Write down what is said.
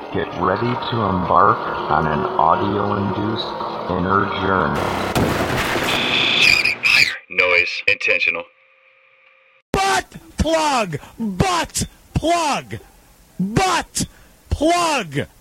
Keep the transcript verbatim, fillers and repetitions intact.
Get ready to embark on an audio-induced inner journey. Noise intentional. Butt plug! Butt plug! Butt plug!